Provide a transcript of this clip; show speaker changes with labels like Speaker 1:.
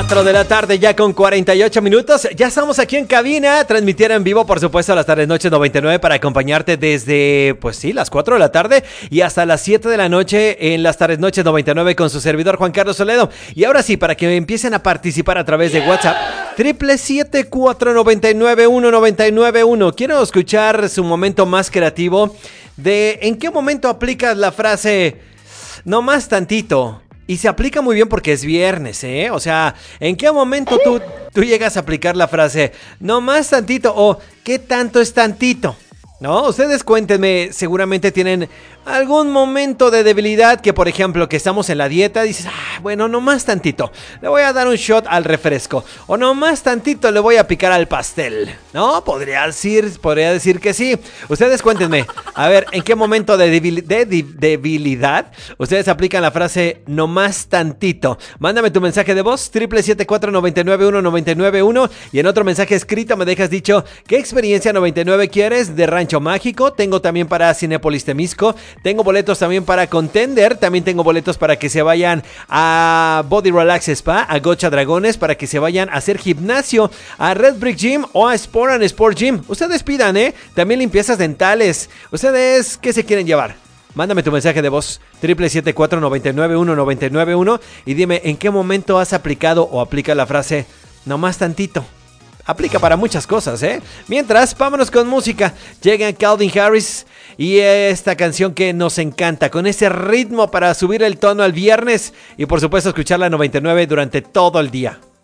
Speaker 1: 4 de la tarde ya con 48 minutos. Ya estamos aquí en cabina, transmitiendo en vivo, por supuesto, a las tardes noches 99 para acompañarte desde, pues sí, las 4 de la tarde y hasta las 7 de la noche en las tardes noches 99 con su servidor Juan Carlos Toledo. Y ahora sí, para que empiecen a participar a través de WhatsApp, 777-499-1991. Quiero escuchar su momento más creativo de en qué momento aplicas la frase no más tantito. Y se aplica muy bien porque es viernes, ¿eh? O sea, ¿en qué momento tú llegas a aplicar la frase no más tantito o qué tanto es tantito? ¿No? Ustedes cuéntenme, seguramente tienen algún momento de debilidad que, por ejemplo, que estamos en la dieta, dices, bueno, no más tantito, le voy a dar un shot al refresco, o no más tantito le voy a picar al pastel, ¿no? Podría decir que sí. Ustedes cuéntenme, a ver, ¿en qué momento de debilidad ustedes aplican la frase no más tantito? Mándame tu mensaje de voz, 777-499-1991, y en otro mensaje escrito me dejas dicho, ¿qué experiencia 99 quieres de Rancho Mágico? Tengo también para Cinépolis Temisco, tengo boletos también para Contender, también tengo boletos para que se vayan a Body Relax Spa, a Gocha Dragones, para que se vayan a hacer gimnasio, a Red Brick Gym o a Sport and Sport Gym. Ustedes pidan, también limpiezas dentales. ¿Ustedes qué se quieren llevar? Mándame tu mensaje de voz, 777-499-1991, y dime en qué momento has aplicado o aplica la frase no más tantito. Aplica para muchas cosas, ¿eh? Mientras, vámonos con música. Llega Calvin Harris y esta canción que nos encanta, con ese ritmo para subir el tono al viernes y por supuesto escuchar la 99 durante todo el día.